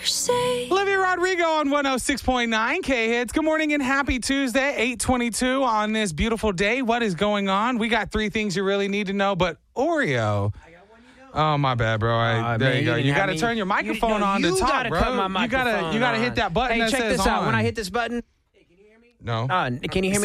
say. Olivia Rodrigo on 106.9 K-Hits. Good morning and happy Tuesday, 8:22 on this beautiful day. What is going on? We got 3 things you really need to know, but Oreo. Oh, my bad, bro. There you go. You got to turn your microphone on to talk, bro. Cut my microphone you got to hit that button Hey, that check says this out. on. When I hit this button, No. can you hear me?